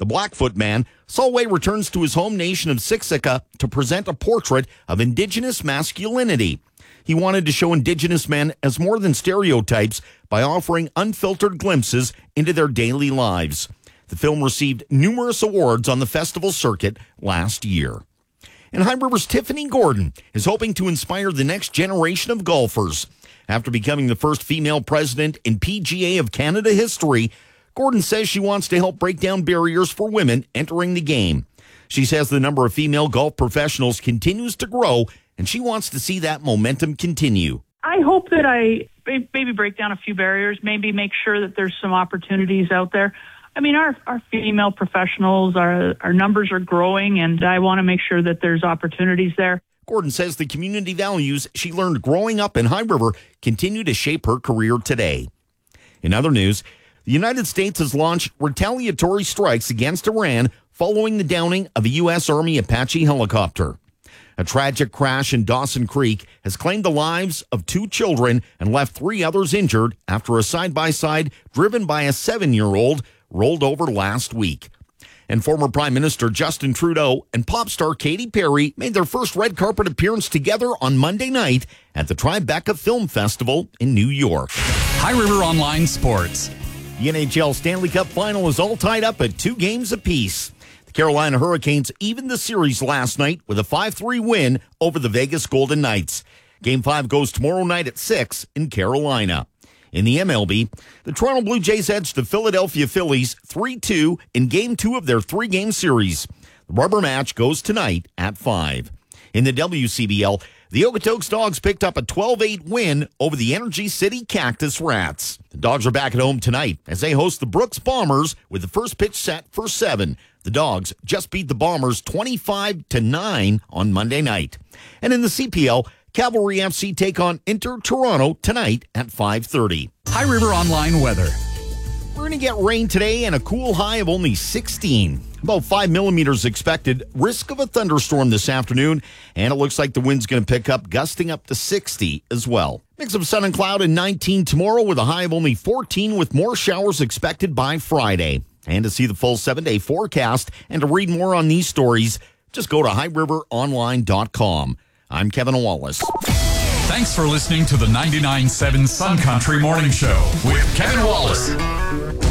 The Blackfoot man, Solway returns to his home nation of Siksika to present a portrait of Indigenous masculinity. He wanted to show Indigenous men as more than stereotypes by offering unfiltered glimpses into their daily lives. The film received numerous awards on the festival circuit last year. And High River's Tiffany Gordon is hoping to inspire the next generation of golfers. After becoming the first female president in PGA of Canada history, Gordon says she wants to help break down barriers for women entering the game. She says the number of female golf professionals continues to grow, and she wants to see that momentum continue. I hope that I maybe break down a few barriers, maybe make sure that there's some opportunities out there. I mean, our female professionals, our numbers are growing, and I want to make sure that there's opportunities there. Gordon says the community values she learned growing up in High River continue to shape her career today. In other news, the United States has launched retaliatory strikes against Iran following the downing of a U.S. Army Apache helicopter. A tragic crash in Dawson Creek has claimed the lives of 2 children and left 3 others injured after a side-by-side driven by a 7-year-old rolled over last week. And former Prime Minister Justin Trudeau and pop star Katy Perry made their first red carpet appearance together on Monday night at the Tribeca Film Festival in New York. High River Online Sports. The NHL Stanley Cup Final is all tied up at 2 games apiece. The Carolina Hurricanes evened the series last night with a 5-3 win over the Vegas Golden Knights. Game 5 goes tomorrow night at 6 in Carolina. In the MLB, the Toronto Blue Jays edged the Philadelphia Phillies 3-2 in Game 2 of their 3-game series. The rubber match goes tonight at 5. In the WCBL, the Okotoks Dogs picked up a 12-8 win over the Energy City Cactus Rats. The Dogs are back at home tonight as they host the Brooks Bombers with the first pitch set for 7. The Dogs just beat the Bombers 25-9 on Monday night. And in the CPL, Cavalry FC take on Inter Toronto tonight at 5:30. High River Online weather. We're going to get rain today and a cool high of only 16. About 5 millimeters expected. Risk of a thunderstorm this afternoon. And it looks like the wind's going to pick up, gusting up to 60 as well. Mix of sun and cloud and 19 tomorrow with a high of only 14 with more showers expected by Friday. And to see the full 7-day forecast and to read more on these stories, just go to highriveronline.com. I'm Kevin Wallace. Thanks for listening to the 99.7 Sun Country Morning Show with Kevin Wallace.